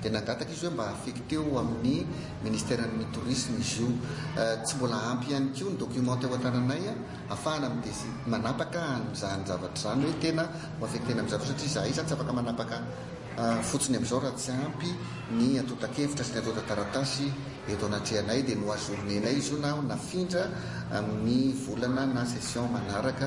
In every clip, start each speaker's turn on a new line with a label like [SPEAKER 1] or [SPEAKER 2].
[SPEAKER 1] dia nangataka izy hoe mba affecteo amin'ny ministèren'ny tourisme izy io. Tsy mbola ampy ihany koa ny document teo an-tananay ahafahana manapaka an'izany zavatra izany hoe tena ho affectena amin'izany satria izahay izany tsy afaka manapaka fotsiny amin'izao raha tsy ampy ny atotan-kevitra sy ny atotan-taratasy eto anatrehanay dia noazournenay izy io na nafindra amin'ny volana na session manaraka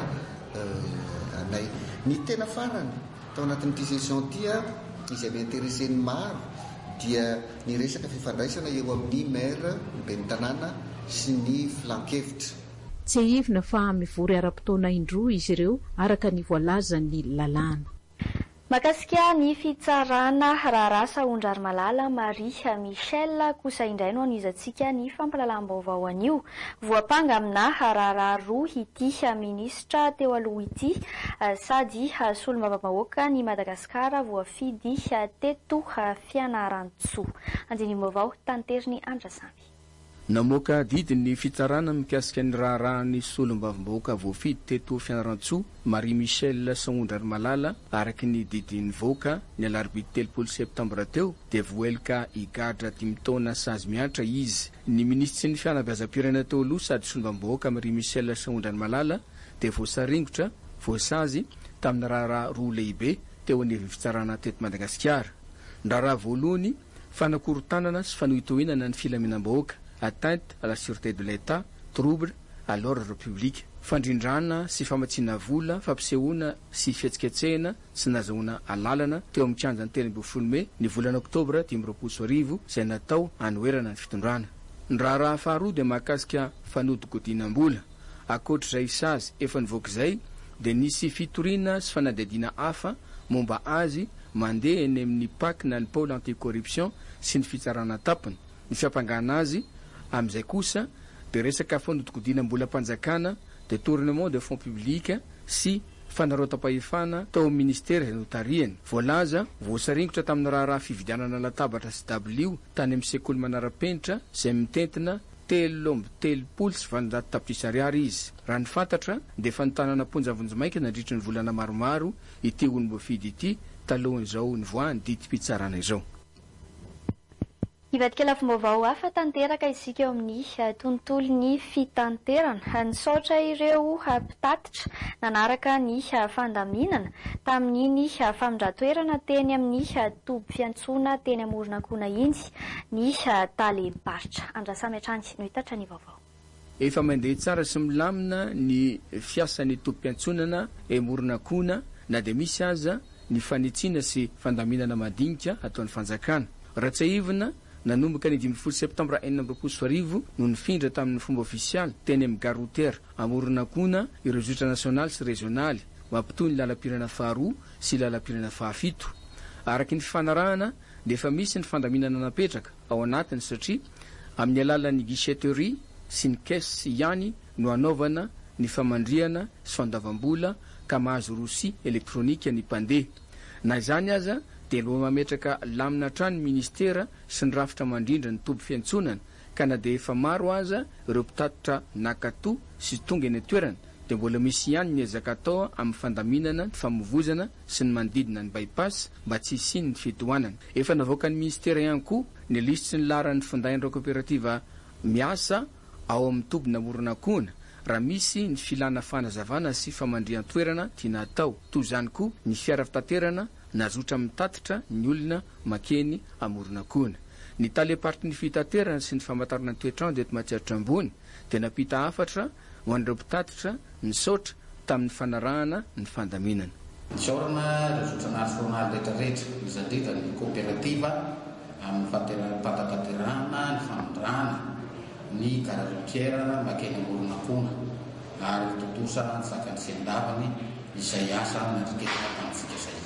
[SPEAKER 1] anay. Ny tena farany tao anatin'ity session tia izay miinteresen'ny maro dia ny resaka fifandraisana eo amin'ny maire ny ben'ny tanàna sy ny filan-kevitra.
[SPEAKER 2] Tsy ahivina fa mivory ara-potoana indroa izy ireo araka ny voalaza ny lalàna.
[SPEAKER 3] Makasika ny fitsarana raharaha Saondry Malala Marie Michel kosa indray no anizantsika ny fampalalam-baovao anio. Voapanga amina raharaha roa ity minisitra teo aloha ity sady solombavambahoaka ny Madagasikara voafidy teto Fianarantsoa. Andiny vaovao tanteriny Andrasamby.
[SPEAKER 4] Namoaka didiny fitsarana mikasika ny raharahany solombavambahoaka voafidy teto Fianarantsoa Marie Michel Saondry Malala araky ny didiny voaka ny alarobia 3 septambra teo dia voelaka higadra 5 taona sazy miatra izy. Ny ministra ny fianakaviazam-pirenena teo aloha sady solombavambahoaka Marie Michel Saondry Malala dia voasaringotra voasazy tamin'ny raharaha roa lehibe teo anivon'ny fitsarana teto Madagasikara. Ny raharaha voalohany fanakorotanana sy fanohitohinana ny filaminam-bahoaka, atteinte à la sûreté de l'État, trouble à l'ordre public, fandrindrana sy famatsiana vola, fampisehoana sy fihetsiketsehana sy nazahoana alalana teo amin'ny kianjan'ny 3 May ny volana Oktobra 2020 izay natao hanoerana ny fitondrana. Ny raharaha faharoa dia mahakasika fanodigodinam-bola. Ankoatr'izay sazy efa nivoaka izay dia nisy fitoriana sy fanadihadiana hafa momba azy mandeha eny amin'ny PAC na ny pôle anticorruption sy ny fitsarana tapony. Ny fiampangana azy amin'izay kosa dia resaka fanodigodinam-bola mpanjakana, détournement de fonds publics sy fanarotam-pahefana tao amin'ny ministera izay notariany. Voalaza voasaringotra tamin'ny raharaha fividianana latabatra sy dabilio tany amin'ny sekoly manara-penitra izay mitentina 330 sy 700 tapitrisa ariary izy. Raha ny fantatra dia fanotanana ponjavonjomaika nandritra ny volana maromaro ity ony voafidy ity talohan'izao ny voany dity-pitsarana izao.
[SPEAKER 3] Hivatika lafim-baovao hafa tanteraka isika eo amin'ny tontolon'ny fitanterana. Nisaotra ireo mpitatitra nanaraka ny fandaminana tamin'ny famindran-toerana teny amin'ny toby fiantsoana teny Amoronankona iny ny talebaritra. Andrasamy hatrany no hitatra ny vaovao.
[SPEAKER 4] Efa mandeha tsara sy milamina ny fiasan'ny toby fiantsonana Amoronankona na dia misy aza ny fanitsina sy fandaminana madinika ataon'ny fanjakana. Ratsaivina nanomboka ny 5 septambra 2020 no nifindra tamin'ny fomba ofisialy teny amin'ny gare routière Amoronankona ireo zotra nasionaly sy régionaly mampitohy ny lalam-pirenena faharoa sy lalam-pirenena fahafito. Araky ny fifanarahana dia efa misy ny fandaminana napetraka ao anatiny satria amin'ny alalan'ny guichetterie sy ny caisse ihany no anaovana ny famandriana sy fandavam-bola ka mahazo rosi elektronika ny mpandeha. Na izany aza dia loha mametraka lamina trano ministera sy ny rafitra mandrindra ny toby fiantsonana ka na dia efa maro aza ireo mpitatitra nakato sy tonga eny toerana dia mbola misy ihany ny ezaka atao amin'ny fandaminana ny famovozana sy ny manodidina ny bypass mba tsy hisiny ny fitohanana. Efa navoaka ny ministera ihany koa ny listy sy ny laran'ny findain'ireo kooperativa miasa ao amin'ny tobina Amoronankona raha misy ny filana fanazavana sy famandrian-toerana tiana atao. Toy izany koa ny fiara fitaterana nazotra mitatitra ny olona makeny Amoronankona. Ny taleparty ny fitaterana sy ny famantarana ny toetrandro eto Matsiaritra ambony dia napita hafatra ho an'ireo mpitatitra nisaotra tamin'ny fanarahana ny fandaminana.
[SPEAKER 5] Nisaorana ireo zotra nasional rehetrarehetra izandrika ny kooperativa amin'ny fatapaterana ny famondrana ny gare routière makeny Amoronankona ary totosa ny sakany sendavany izay asa nandriketana tamintsika izay.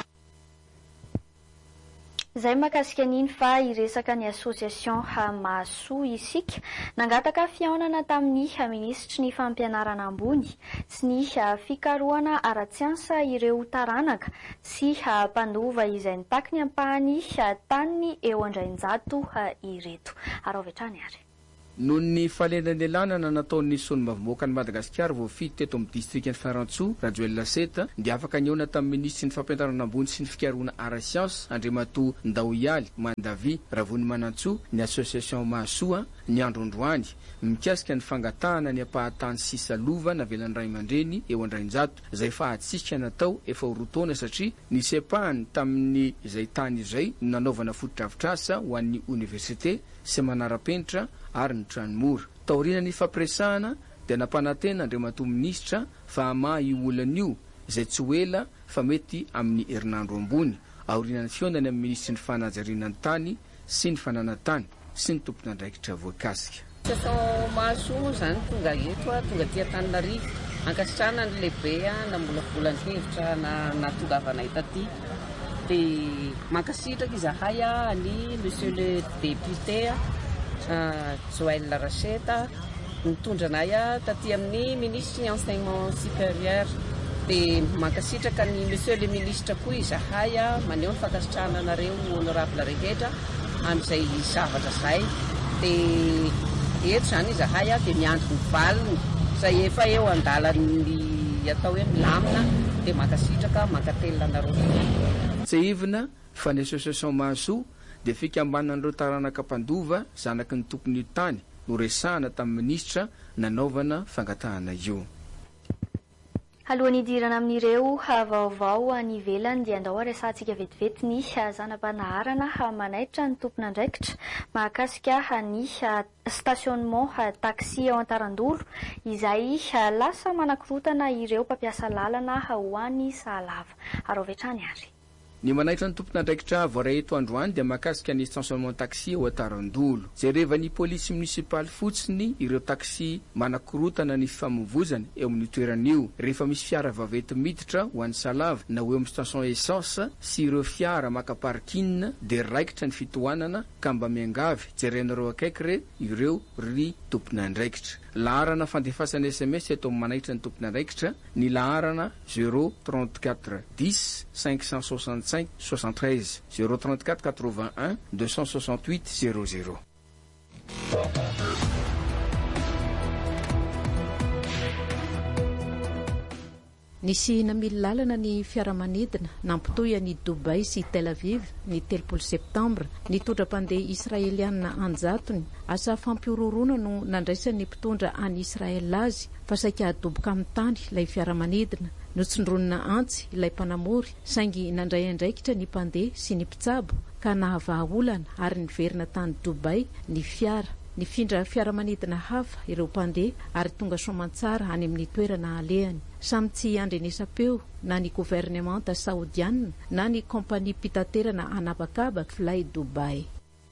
[SPEAKER 3] Izay makasika niny fa iresaka ny association Mahasoa isika nangataka fiaonana tamin'ny ministry ny fampianarana ambony sy ny fikarohana ara-tsiansa ireo taranaka sy mpandova izay nitaky ny ampahany taniny eo Andrainjato ireto. Araovetrany ary.
[SPEAKER 4] noho ny falendandelanana nataon'ny solombavimbokany Madagasikara voafity teto amin'ny distrikty ny Farantsoa Rajoel Laseta dia afaka niona tamin'ny ministry ny fampianarana ambony sy ny fikarohana ara-siansa Andriamatoa Ndaoialy Mandavi Ravony Manantsoa ny association Mahasoa ny androndroany mikasika ny fangatahana ny ampahatany sisalova navelan'ny ray aman-dreny eo an-Drainjato izay fahatsisika natao efa rotaona satria nisepahany tamin'ny izay tany izay nanaovana fotodrafitrasa ho an'ny université sy manara-penitra ary ny tranomora. Taorina ny fampiresahana dia nampanantena Andriamatoa Minisitra fa ama io olana izay tsy hoela fa mety amin'ny herinandro ambony. Aorianany fionany amin'ny ministry ny fanajariana ny tany sy ny fananantany sy ny tompon'andraikitra voakasika.
[SPEAKER 6] Mahasoa zany tonga eto tonga tia Tananarivo ankasitrana ny lehibe na mbola volany hevitra na tongavanay taty dia mankasitraka izahay ny monsieur le député Joël Laracheta mitondra anay taty amin'ny ministre ny enseignement supérieur dia mankasitraka ny monsieur le ministre koa izahay maneho ny fankasitrahana anareo honorable rehetra amin'izay zavatra izay dia eto zany izahay dia miandro ny valiny izay efa eo an-dalany atao hoe milamina dia mankasitraka mankatelina anareo.
[SPEAKER 4] Tsy ivina fa ny association Mahasoa dia fikambanan'ireo taranaka mpandova zanaky ny tompony tany no resahana tamin'ny ministra nanaovana fangatahana io.
[SPEAKER 3] Alohan'ny idirana amin'ireo vaovao any ivelany dia andao resantsika vetivety ny zanam-panaharana manaitra ny tompon'andraikitra mahakasika ny stationnement taxi ao Antarandolo izay lasa manakorotana ireo mpampiasa lalana ho an'ny Sahalava. Arovetrany ary.
[SPEAKER 4] Ny manaitra ny tompon'andraikitra voaray eto androany dia mahakasika ny stationnement taxi ao Antarandolo. Jerevany polisy munisipaly fotsiny ireo taxi manakorotana ny fifamoivoizana eo amin'ny toeran'io. Rehefa misy fiara vaventy miditra ho an'ny Sahalava na eo amin'ny station essence sy ireo fiara maka parking dia raikitra ny fitohanana ka mba miangavy jerenareo akaiky ireo ry tompon'andraikitra. Laharana fandefasana SMS eto amin'ny manaitra ny tompon'andraikitra ny laharana 034 10 565 73 034 81 268 00.
[SPEAKER 2] Nisy namily lalana ny fiaramanidina nampitohy any Dubai sy Tel Aviv ny 3 septambra ny tondram-pandeha israeliana anjatony asa fampiororona no nandraisan'ny mpitondra any Israel azy fa saika adoboka amin'ny tany ilay fiaramanidina notsindronina antsy ilay mpanamory saingy nandray andraikitra ny mpandeha sy ny mpitsabo ka nahavahaolana ary niverina tany Dubai ny fiara. Nifindra fiaramanidina hafa ireo mpandeha ary tonga soamantsara any amin'ny toerana alehany. Samy tsy andrenesapeo na ny gouvernemanta saoudiana na ny kompani pitaterana anabakabaka Fly Dubai.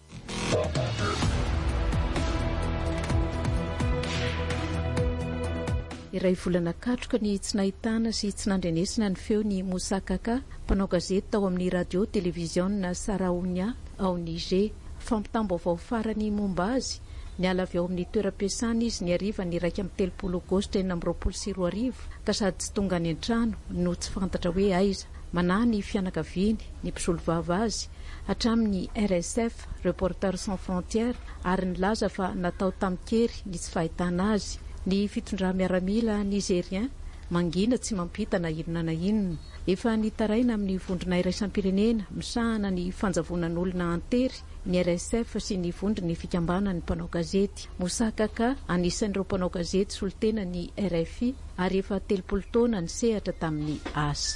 [SPEAKER 2] Iray volana katroka ny tsy nahitana sy tsy nandrenesina ny feo ny Moussa Kaka, mpanao gazety tao amin'ny radio televiziona Saraounia ao Niger. Fampitam-baovao farany momba azy niala avy ao amin'ny toeram-piasana izy ny hariva ny 1 Aogositra 2024 ka sady tsy tonga any an-trano no tsy fantatra hoe aiza. Manahy ny fianakaviany ny mpisolovava azy hatramin'ny RSF Reporters Sans Frontières ary nilaza fa natao tamikery ny tsy fahitana azy. Ny fitondrà miaramila Nigérien mangina tsy mampita na inona na inona. Efa nitaraina amin'ny vondrona iraisam-pirenena misahana ny fanjavonan'olona antery ny RSF sy ny vondry ny fikambana ny mpanao gazety. Moussa Kaka anisan'ireo mpanao gazety solitena ny RFI ary efa 30 taona ny sehatra tamin'ny asa.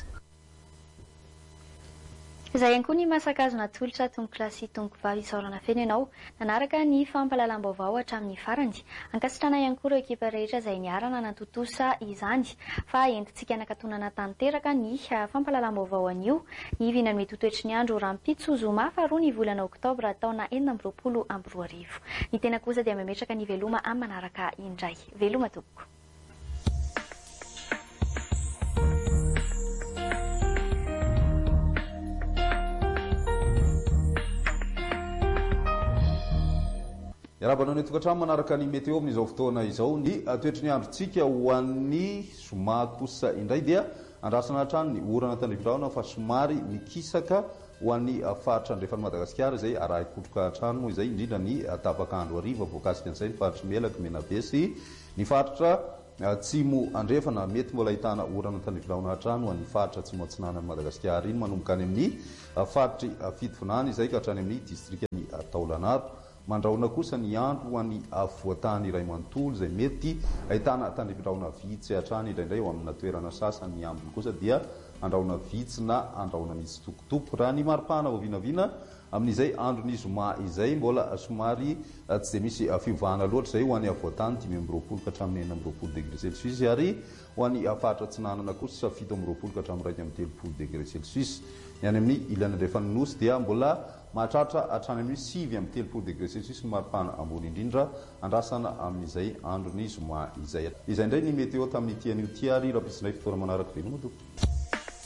[SPEAKER 3] Izay ihany koa ny masakazona tolotra tongotra sy tongovavy isaorana feno ianao nanaraka ny fampahalalam-baovao hatramin'ny farany. Ankasitrana ihany koa ireo ekipa rehetra izay niarana nantontosa izany fa entintsika nakatonana tanteraka ny fampahalalam-baovao anio ny vinany mety toetry ny andro Rampitso Zoma faharoa ny volana Oktobra taona 2024. Ny tena kosa dia mametraka ny veloma amin'ny manaraka indray. Veloma tompoko.
[SPEAKER 7] Rabanao ny tokantrano manaraka ny meteo amin'izao fotoana izao ny toetry ny androntsika ho an'ny Zoma kosa indray dia andrasana hatrany ny orana tandrivirahona fa somary mikisaka ho an'ny faritra andrefany Madagasikara izay araikotroka trano moa izay indrindra ny tapakandro ariva voakasika an'izay ny faritra Melaky Menabe sy ny faritra tsimo andrefana mety mbola ahitana orana tandrivilaona trano ho an'ny faritra tsimo atsinanany Madagasikara iny manomboka any amin'ny faritry fitovinany izay ka hatrany amin'ny distrikany Taolanaro. Mandraona kosa ny andro ho an'ny voatany iray manontolo izay mety ahitana tandrivilaona vitsy hatrany indraindray ho amina toerana sasany ambiny kosa dia andraona vitsy na andraona misy tokotoko. Raha ny maripana ho vinavina amin'izay andro ny zoma izay mbola somary tsy dia misy fiovahana loatra izay ho an'ny avoatany 5 ka hatramin'ny 9 degré celsius ary ho an'ny faritra atsinanana kosa 7 ka hatramin'ny 2 degré celsius. Ny any amin'ny ilany andrefany nosy dia mbola mahatratra hatrany amin'ny 7 degré celsius ny maripana ambony indrindra andrasana amin'izay andro ny zoma izay. Izay indray ny meteo tamin'ny tian'io tia ary raha pisindray fotoana manaraka veloma tompoko.